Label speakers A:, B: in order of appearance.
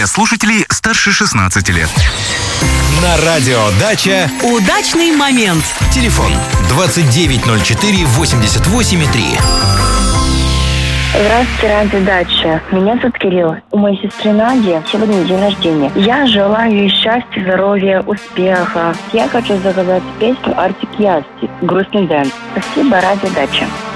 A: для слушателей старше 16 лет.
B: На радио «Дача»
C: удачный момент.
B: Телефон 2904-88,3.
D: Здравствуйте, радио «Дача». Меня зовут Кирилл. У моей сестры Нади сегодня день рождения. Я желаю ей счастья, здоровья, успеха. Я хочу заказать песню Артик и Асти «Грустный дэнс». Спасибо, радио «Дача».